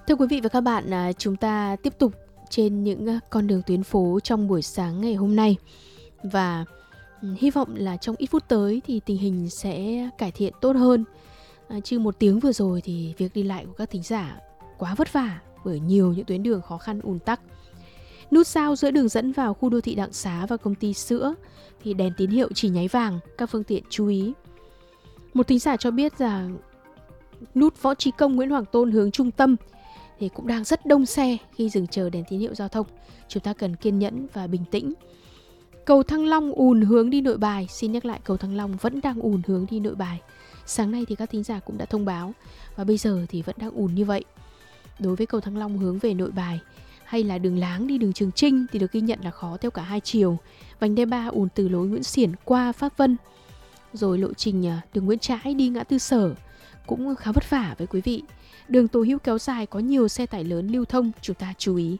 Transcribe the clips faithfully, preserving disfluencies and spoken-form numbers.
Thưa quý vị và các bạn, à, chúng ta tiếp tục trên những à, con đường tuyến phố trong buổi sáng ngày hôm nay. Và ừ, hy vọng là trong ít phút tới thì tình hình sẽ cải thiện tốt hơn. À, chứ một tiếng vừa rồi thì việc đi lại của các thính giả quá vất vả bởi nhiều những tuyến đường khó khăn ùn tắc. Nút giao giữa đường dẫn vào khu đô thị Đặng Xá và công ty sữa thì đèn tín hiệu chỉ nháy vàng, các phương tiện chú ý. Một thính giả cho biết rằng nút Võ Trí Công Nguyễn Hoàng Tôn hướng trung tâm thì cũng đang rất đông xe khi dừng chờ đèn tín hiệu giao thông. Chúng ta cần kiên nhẫn và bình tĩnh. Cầu Thăng Long ùn hướng đi Nội Bài. Xin nhắc lại, cầu Thăng Long vẫn đang ùn hướng đi Nội Bài. Sáng nay thì các thính giả cũng đã thông báo và bây giờ thì vẫn đang ùn như vậy. Đối với cầu Thăng Long hướng về Nội Bài hay là đường Láng đi đường Trường Chinh thì được ghi nhận là khó theo cả hai chiều. Vành đai ba ùn từ lối Nguyễn Xiển qua Pháp Vân. Rồi lộ trình đường Nguyễn Trãi đi ngã tư Sở cũng khá vất vả với quý vị. Đường Tố Hữu kéo dài có nhiều xe tải lớn lưu thông, chúng ta chú ý.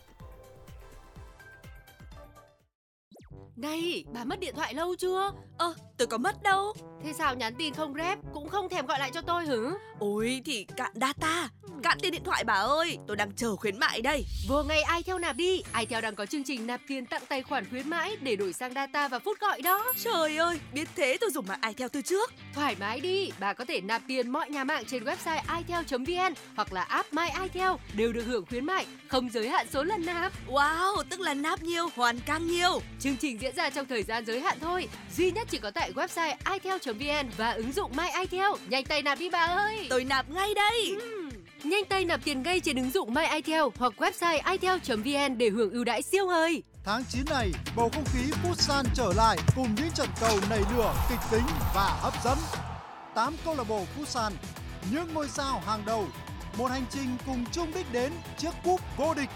Này, bà mất điện thoại lâu chưa? Ơ, tôi có mất đâu. Thế sao nhắn tin không rep, cũng không thèm gọi lại cho tôi hử? Ôi thì cạn data, cạn tiền điện thoại bà ơi. Tôi đang chờ khuyến mại đây. Vừa ngày iTel nạp đi. iTel đang có chương trình nạp tiền tặng tài khoản khuyến mãi để đổi sang data và phút gọi đó. Trời ơi, biết thế tôi dùng mạng iTel từ trước. Thoải mái đi, bà có thể nạp tiền mọi nhà mạng trên website itel chấm vn hoặc là app My iTel đều được hưởng khuyến mại, không giới hạn số lần nạp. Wow, tức là nạp nhiều, hoàn càng nhiều. Chương trình diễn ra trong thời gian giới hạn thôi, duy nhất chỉ có tại website itel chấm vn và ứng dụng My iTel. Nhanh tay nạp đi bà ơi. Tôi nạp ngay đây. Uhm. Nhanh tay nạp tiền ngay trên ứng dụng My iTel hoặc website itel chấm vn để hưởng ưu đãi siêu hời. Tháng chín này, bầu không khí Futsal trở lại cùng những trận cầu nảy lửa, kịch tính và hấp dẫn. tám câu lạc bộ Futsal, những ngôi sao hàng đầu, một hành trình cùng chung đích đến chiếc cúp vô địch.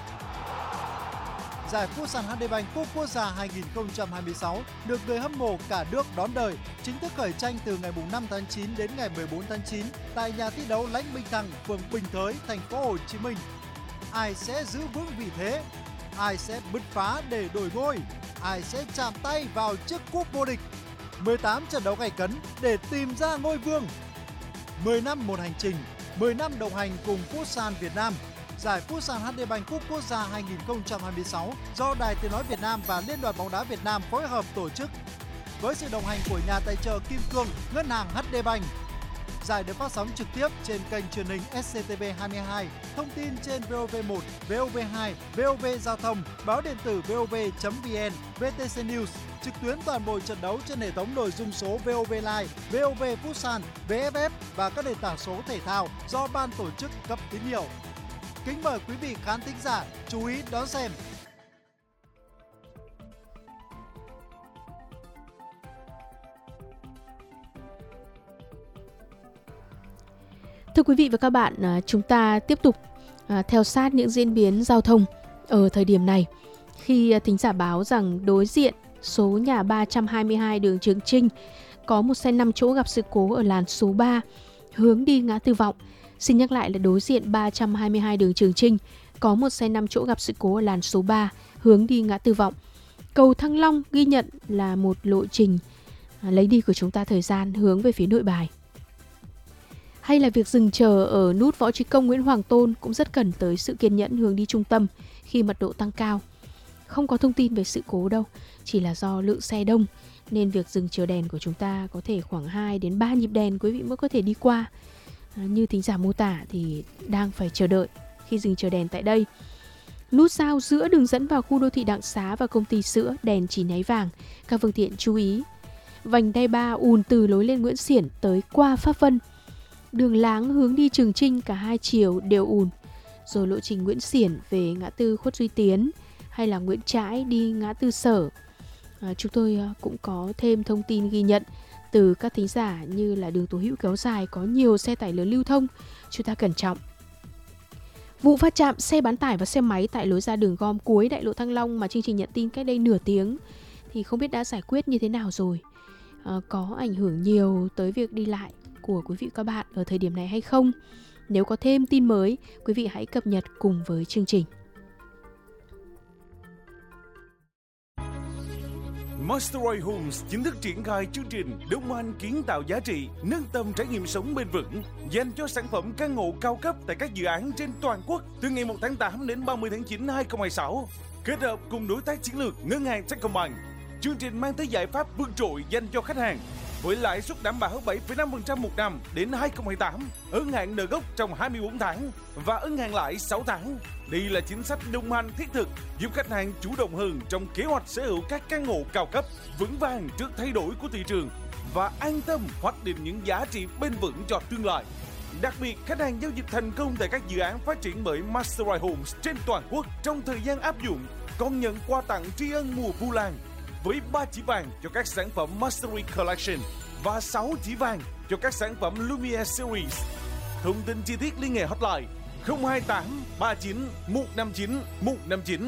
Giải Futsal hát đê Bank Cúp Quốc gia hai không hai sáu được người hâm mộ cả nước đón đợi, chính thức khởi tranh từ ngày năm tháng chín đến ngày mười bốn tháng chín tại nhà thi đấu Lãnh Minh Thăng, phường Bình Thới, thành phố Hồ Chí Minh. Ai sẽ giữ vững vị thế? Ai sẽ bứt phá để đổi ngôi? Ai sẽ chạm tay vào chiếc cúp vô địch? mười tám trận đấu gay cấn để tìm ra ngôi vương. mười năm một hành trình, mười năm đồng hành cùng Futsal Việt Nam. Giải Futsal hát đê Bank Cúp Quốc gia hai không hai sáu do Đài Tiếng nói Việt Nam và Liên đoàn bóng đá Việt Nam phối hợp tổ chức. Với sự đồng hành của nhà tài trợ Kim Cương, Ngân hàng hát đê Bank. Giải được phát sóng trực tiếp trên kênh truyền hình ét xê tê vê hai mươi hai, thông tin trên vê o vê một, vê o vê hai, vê o vê Giao thông, báo điện tử vê o vê chấm vn, vê tê xê News, trực tuyến toàn bộ trận đấu trên hệ thống nội dung số vê o vê Live, vê o vê Futsal, vê ép ép và các nền tảng số thể thao do ban tổ chức cấp tín hiệu. Kính mời quý vị khán thính giả chú ý đón xem. Thưa quý vị và các bạn, chúng ta tiếp tục theo sát những diễn biến giao thông ở thời điểm này. Khi thính giả báo rằng đối diện số nhà ba trăm hai mươi hai đường Trường Chinh có một xe năm chỗ gặp sự cố ở làn số ba hướng đi ngã tư Vọng. Xin nhắc lại là đối diện ba trăm hai mươi hai đường Trường Chinh có một xe năm chỗ gặp sự cố ở làn số ba hướng đi ngã tư Vọng. Cầu Thăng Long ghi nhận là một lộ trình lấy đi của chúng ta thời gian hướng về phía Nội Bài. Hay là việc dừng chờ ở nút Võ Trí Công Nguyễn Hoàng Tôn cũng rất cần tới sự kiên nhẫn hướng đi trung tâm khi mật độ tăng cao. Không có thông tin về sự cố đâu, chỉ là do lượng xe đông nên việc dừng chờ đèn của chúng ta có thể khoảng hai đến ba nhịp đèn quý vị mới có thể đi qua. À, như thính giả mô tả thì đang phải chờ đợi khi dừng chờ đèn tại đây. Nút giao giữa đường dẫn vào khu đô thị Đặng Xá và công ty sữa đèn chỉ nháy vàng, các phương tiện chú ý. Vành đai ba ùn từ lối lên Nguyễn Xiển tới qua Pháp Vân. Đường Láng hướng đi Trường Chinh cả hai chiều đều ùn. Rồi lộ trình Nguyễn Xiển về ngã tư Khuất Duy Tiến hay là Nguyễn Trãi đi ngã tư Sở. À, chúng tôi cũng có thêm thông tin ghi nhận từ các thính giả như là đường Tố Hữu kéo dài có nhiều xe tải lớn lưu thông, chúng ta cẩn trọng. Vụ va chạm xe bán tải và xe máy tại lối ra đường gom cuối đại lộ Thăng Long mà chương trình nhận tin cách đây nửa tiếng thì không biết đã giải quyết như thế nào rồi. À, có ảnh hưởng nhiều tới việc đi lại của quý vị và các bạn ở thời điểm này hay không? Nếu có thêm tin mới, quý vị hãy cập nhật cùng với chương trình. Mastery Homes chính thức triển khai chương trình đồng hành kiến tạo giá trị, nâng tầm trải nghiệm sống bền vững dành cho sản phẩm căn hộ cao cấp tại các dự án trên toàn quốc từ ngày một tháng tám đến ba mươi tháng chín năm hai không hai sáu. Kết hợp cùng đối tác chiến lược ngân hàng Techcombank, chương trình mang tới giải pháp vượt trội dành cho khách hàng với lãi suất đảm bảo bảy phẩy năm phần trăm một năm đến hai không hai tám, ấn hạn nợ gốc trong hai mươi bốn tháng và ấn hạn lãi sáu tháng. Đây là chính sách đồng hành thiết thực giúp khách hàng chủ động hơn trong kế hoạch sở hữu các căn hộ cao cấp, vững vàng trước thay đổi của thị trường và an tâm hoạch định những giá trị bền vững cho tương lai. Đặc biệt, khách hàng giao dịch thành công tại các dự án phát triển bởi Mastery Homes trên toàn quốc trong thời gian áp dụng còn nhận quà tặng tri ân mùa Vu Lan với ba chỉ vàng cho các sản phẩm Mastery Collection và sáu chỉ vàng cho các sản phẩm Lumiere Series. Thông tin chi tiết liên hệ hotline không hai tám ba chín một năm chín một năm chín.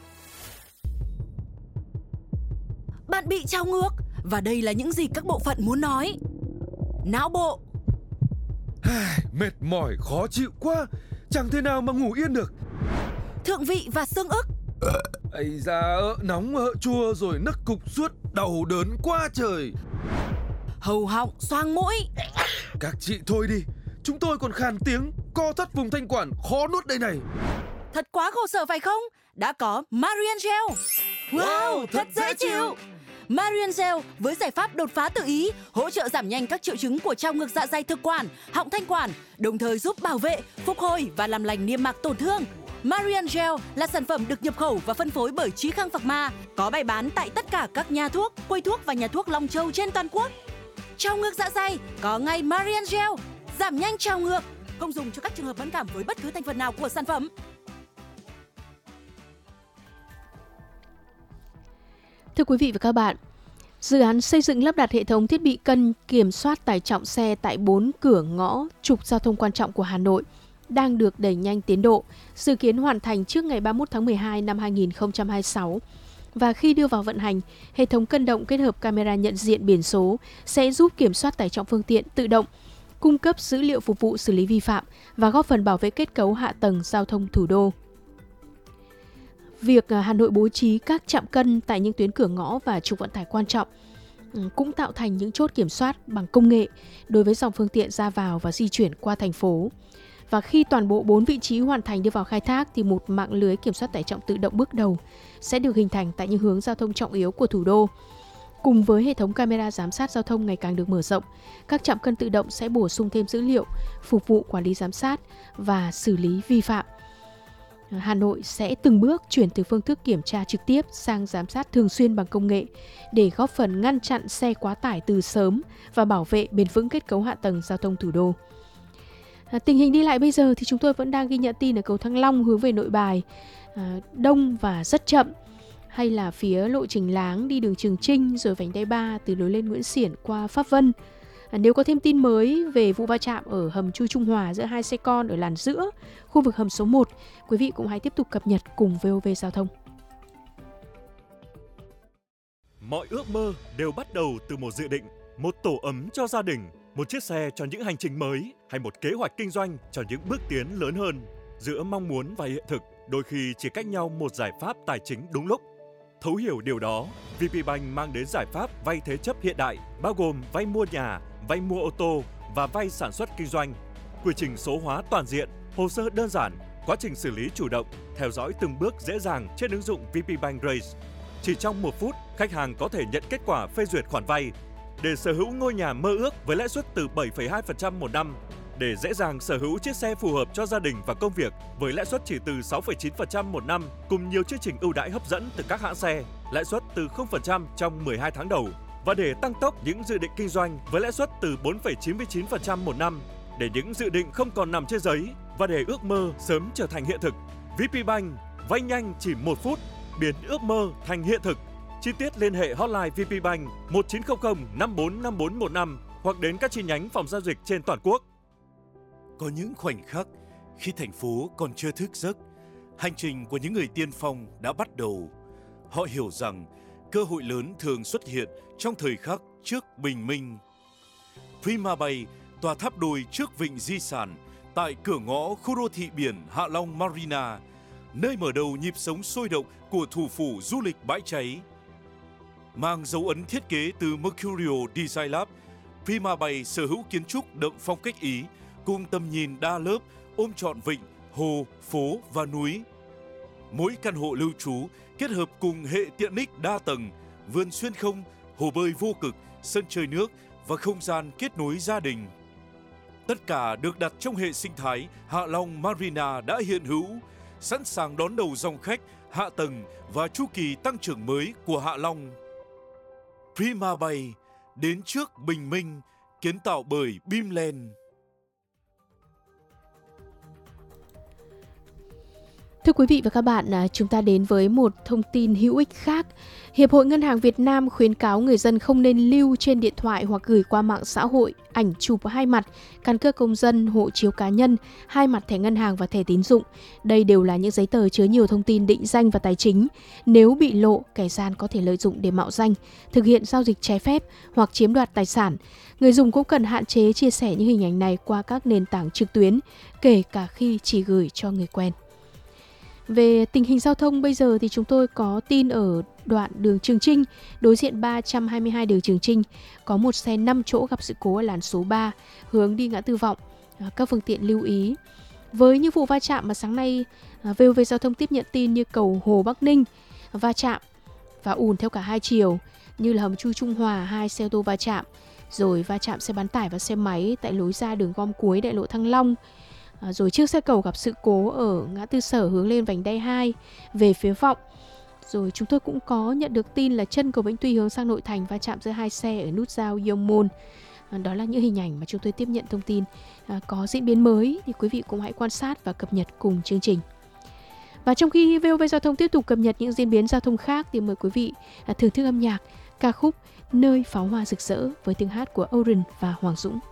Bạn bị trao ngược và đây là những gì các bộ phận muốn nói. Não bộ. Mệt mỏi khó chịu quá, chẳng thể nào mà ngủ yên được. Thượng vị và xương ức. Ây da, nóng ợ chua rồi nức cục suốt, đau đớn quá trời. Hầu họng, xoang mũi. Các chị thôi đi, chúng tôi còn khàn tiếng, co thắt vùng thanh quản khó nuốt đây này. Thật quá khổ sở phải không? Đã có Marian Gel. Wow, wow thật dễ chịu. Marian Gel với giải pháp đột phá tự ý, hỗ trợ giảm nhanh các triệu chứng của trao ngược dạ dày thực quản, họng thanh quản, đồng thời giúp bảo vệ, phục hồi và làm lành niêm mạc tổn thương. Marian Gel là sản phẩm được nhập khẩu và phân phối bởi Chí Khang Pharma, có bày bán tại tất cả các nhà thuốc, quầy thuốc và nhà thuốc Long Châu trên toàn quốc. Trao ngược dạ dày có ngay Marian Gel, giảm nhanh trao ngược, không dùng cho các trường hợp mẫn cảm với bất cứ thành phần nào của sản phẩm. Thưa quý vị và các bạn, dự án xây dựng lắp đặt hệ thống thiết bị cân kiểm soát tải trọng xe tại bốn cửa ngõ trục giao thông quan trọng của Hà Nội đang được đẩy nhanh tiến độ, dự kiến hoàn thành trước ngày ba mươi mốt tháng mười hai năm hai nghìn không trăm hai mươi sáu. Và khi đưa vào vận hành, hệ thống cân động kết hợp camera nhận diện biển số sẽ giúp kiểm soát tải trọng phương tiện tự động, cung cấp dữ liệu phục vụ xử lý vi phạm và góp phần bảo vệ kết cấu hạ tầng giao thông thủ đô. Việc Hà Nội bố trí các trạm cân tại những tuyến cửa ngõ và trục vận tải quan trọng cũng tạo thành những chốt kiểm soát bằng công nghệ đối với dòng phương tiện ra vào và di chuyển qua thành phố. Và khi toàn bộ bốn vị trí hoàn thành đưa vào khai thác thì một mạng lưới kiểm soát tải trọng tự động bước đầu sẽ được hình thành tại những hướng giao thông trọng yếu của thủ đô. Cùng với hệ thống camera giám sát giao thông ngày càng được mở rộng, các trạm cân tự động sẽ bổ sung thêm dữ liệu, phục vụ quản lý giám sát và xử lý vi phạm. Hà Nội sẽ từng bước chuyển từ phương thức kiểm tra trực tiếp sang giám sát thường xuyên bằng công nghệ để góp phần ngăn chặn xe quá tải từ sớm và bảo vệ bền vững kết cấu hạ tầng giao thông thủ đô. À, tình hình đi lại bây giờ thì chúng tôi vẫn đang ghi nhận tin ở cầu Thăng Long hướng về Nội Bài à, đông và rất chậm, hay là phía lộ trình Láng đi đường Trường Chinh rồi vành đai ba từ lối lên Nguyễn Xiển qua Pháp Vân. À, nếu có thêm tin mới về vụ va chạm ở hầm chui Trung Hòa giữa hai xe con ở làn giữa khu vực hầm số một, quý vị cũng hãy tiếp tục cập nhật cùng vê o vê Giao thông. Mọi ước mơ đều bắt đầu từ một dự định, một tổ ấm cho gia đình, một chiếc xe cho những hành trình mới hay một kế hoạch kinh doanh cho những bước tiến lớn hơn. Giữa mong muốn và hiện thực, đôi khi chỉ cách nhau một giải pháp tài chính đúng lúc. Thấu hiểu điều đó, vê pê Bank mang đến giải pháp vay thế chấp hiện đại, bao gồm vay mua nhà, vay mua ô tô và vay sản xuất kinh doanh. Quy trình số hóa toàn diện, hồ sơ đơn giản, quá trình xử lý chủ động, theo dõi từng bước dễ dàng trên ứng dụng vê pê Bank Raise. Chỉ trong một phút, khách hàng có thể nhận kết quả phê duyệt khoản vay để sở hữu ngôi nhà mơ ước với lãi suất từ bảy phẩy hai phần trăm một năm, để dễ dàng sở hữu chiếc xe phù hợp cho gia đình và công việc với lãi suất chỉ từ sáu phẩy chín phần trăm một năm, cùng nhiều chương trình ưu đãi hấp dẫn từ các hãng xe, lãi suất từ không phần trăm trong mười hai tháng đầu, và để tăng tốc những dự định kinh doanh với lãi suất từ bốn phẩy chín mươi chín phần trăm một năm, để những dự định không còn nằm trên giấy và để ước mơ sớm trở thành hiện thực. vê pê Bank vay nhanh chỉ một phút, biến ước mơ thành hiện thực. Chi tiết liên hệ hotline vê pê Bank một chín không không năm bốn năm bốn một năm hoặc đến các chi nhánh phòng giao dịch trên toàn quốc. Có những khoảnh khắc khi thành phố còn chưa thức giấc, hành trình của những người tiên phong đã bắt đầu. Họ hiểu rằng cơ hội lớn thường xuất hiện trong thời khắc trước bình minh. Prima Bay, tòa tháp đôi trước vịnh di sản, tại cửa ngõ khu đô thị biển Hạ Long Marina, nơi mở đầu nhịp sống sôi động của thủ phủ du lịch bãi cháy. Mang dấu ấn thiết kế từ Mercurio Design Lab, Prima Bay sở hữu kiến trúc đậm phong cách Ý, cùng tầm nhìn đa lớp, ôm trọn vịnh, hồ, phố và núi. Mỗi căn hộ lưu trú kết hợp cùng hệ tiện ích đa tầng, vườn xuyên không, hồ bơi vô cực, sân chơi nước và không gian kết nối gia đình. Tất cả được đặt trong hệ sinh thái Hạ Long Marina đã hiện hữu, sẵn sàng đón đầu dòng khách, hạ tầng và chu kỳ tăng trưởng mới của Hạ Long. Prima Bay, đến trước bình minh, kiến tạo bởi Bimland. Thưa quý vị và các bạn, chúng ta đến với một thông tin hữu ích khác. Hiệp hội Ngân hàng Việt Nam khuyến cáo người dân không nên lưu trên điện thoại hoặc gửi qua mạng xã hội ảnh chụp hai mặt, căn cước công dân, hộ chiếu cá nhân, hai mặt thẻ ngân hàng và thẻ tín dụng. Đây đều là những giấy tờ chứa nhiều thông tin định danh và tài chính. Nếu bị lộ, kẻ gian có thể lợi dụng để mạo danh, thực hiện giao dịch trái phép hoặc chiếm đoạt tài sản. Người dùng cũng cần hạn chế chia sẻ những hình ảnh này qua các nền tảng trực tuyến, kể cả khi chỉ gửi cho người quen. Về tình hình giao thông bây giờ thì chúng tôi có tin ở đoạn đường Trường Chinh, đối diện ba trăm hai mươi hai đường Trường Chinh, có một xe năm chỗ gặp sự cố ở làn số ba, hướng đi ngã tư Vọng. Các phương tiện lưu ý. Với những vụ va chạm mà sáng nay vê o vê Giao thông tiếp nhận tin như cầu Hồ Bắc Ninh va chạm và ùn theo cả hai chiều, như là hầm chui Trung Hòa, hai xe ô tô va chạm, rồi va chạm xe bán tải và xe máy tại lối ra đường gom cuối đại lộ Thăng Long. À, rồi chiếc xe cầu gặp sự cố ở ngã tư Sở hướng lên vành đai hai về phía Vọng. Rồi chúng tôi cũng có nhận được tin là chân cầu Vĩnh Tuy hướng sang nội thành va chạm giữa hai xe ở nút giao Yông Môn. À, đó là những hình ảnh mà chúng tôi tiếp nhận thông tin. À, có diễn biến mới thì quý vị cũng hãy quan sát và cập nhật cùng chương trình. Và trong khi vê o vê Giao thông tiếp tục cập nhật những diễn biến giao thông khác thì mời quý vị à, thưởng thức âm nhạc ca khúc Nơi Pháo Hoa Rực Rỡ với tiếng hát của Oren và Hoàng Dũng.